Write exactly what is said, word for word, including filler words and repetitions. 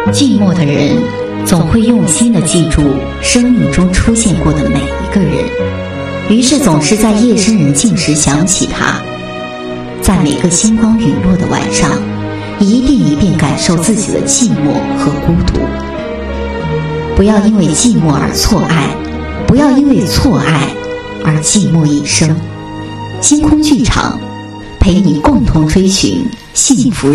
寂寞的人总会用心地记住生命中出现过的每一个人，于是总是在夜深人静时想起他，在每个星光陨落的晚上，一遍一遍感受自己的寂寞和孤独。不要因为寂寞而错爱，不要因为错爱而寂寞一生。星空剧场陪你共同追寻幸福